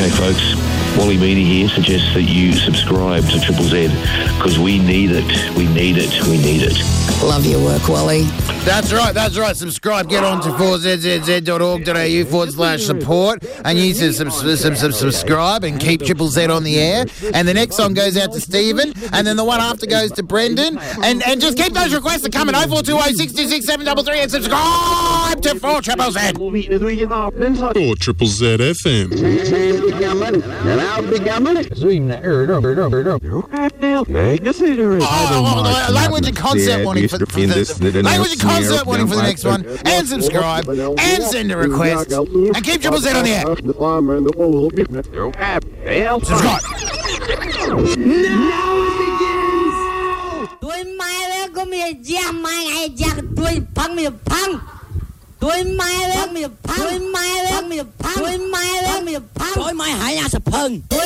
Okay, folks, Wally Meany here suggests that you subscribe to Triple Z because we need it. We need it. We need it. Love your work, Wally. That's right. Subscribe. Get on to 4zzz.org.au/support and use to subscribe and keep Triple Z on the air. And the next song goes out to Stephen, and then the one after goes to Brendan. And just keep those requests coming. 0420 626 733 and subscribe to 4ZZZ. 4ZZZ FM. Language and concert warning for the next one. And subscribe and send a request and keep Triple Z on the air. Subscribe. Now it begins. Tôi mai lên có mày jam mai ngày giặc tôi phăng mày phăng. Tôi mai lên mày phăng. Tôi mai lên mày phăng. Tôi mai lên mày phăng. Tôi mai hại nhà sập phăng.